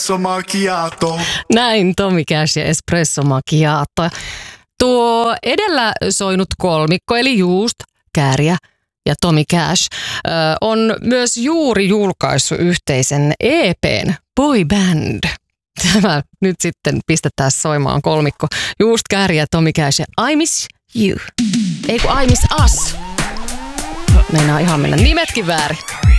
Macchiato. Näin Tommy Cash ja Espresso Macchiato. Tuo edellä soinut kolmikko, eli Just, Kääriä ja Tommy Cash, on myös juuri julkaissut yhteisen EP:n Boy Band. Tämä nyt sitten pistetään soimaan kolmikko. Just, Kääriä ja Tommy Cash ja I Miss You. Ei kun I Miss Us. Meinaa ihan mennä nimetkin väärin.